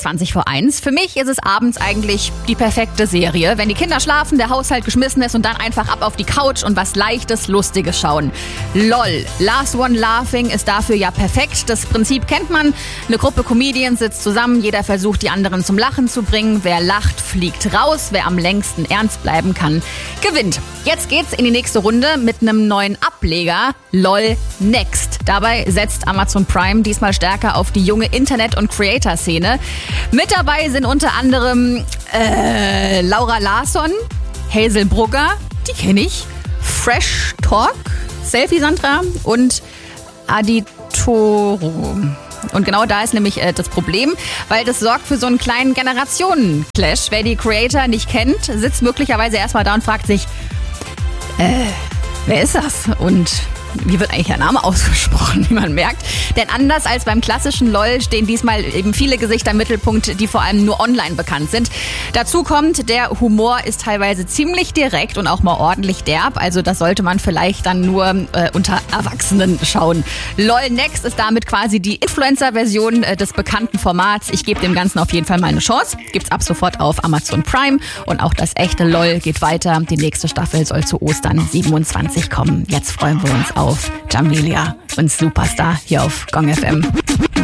1:20. Für mich ist es abends eigentlich die perfekte Serie. Wenn die Kinder schlafen, der Haushalt geschmissen ist und dann einfach ab auf die Couch und was Leichtes, Lustiges schauen. LOL, Last One Laughing ist dafür ja perfekt. Das Prinzip kennt man. Eine Gruppe Comedians sitzt zusammen, jeder versucht, die anderen zum Lachen zu bringen. Wer lacht, fliegt raus. Wer am längsten ernst bleiben kann, gewinnt. Jetzt geht's in die nächste Runde mit einem neuen Ableger. LOL Next. Dabei setzt Amazon Prime diesmal stärker auf die junge Internet- und Creator-Szene. Mit dabei sind unter anderem Laura Larsson, Hazel Brugger, die kenne ich, Fresh Talk, Selfie Sandra und Aditoro. Und genau da ist nämlich das Problem, weil das sorgt für so einen kleinen Generationen-Clash. Wer die Creator nicht kennt, sitzt möglicherweise erstmal da und fragt sich, wer ist das? Und wie wird eigentlich der Name ausgesprochen, wie man merkt? Denn anders als beim klassischen LOL stehen diesmal eben viele Gesichter im Mittelpunkt, die vor allem nur online bekannt sind. Dazu kommt, der Humor ist teilweise ziemlich direkt und auch mal ordentlich derb. Also das sollte man vielleicht dann nur unter Erwachsenen schauen. LOL Next ist damit quasi die Influencer-Version des bekannten Formats. Ich gebe dem Ganzen auf jeden Fall mal eine Chance. Gibt's ab sofort auf Amazon Prime. Und auch das echte LOL geht weiter. Die nächste Staffel soll zu Ostern 27 kommen. Jetzt freuen wir uns auf Jamelia und Superstar hier auf Gong FM.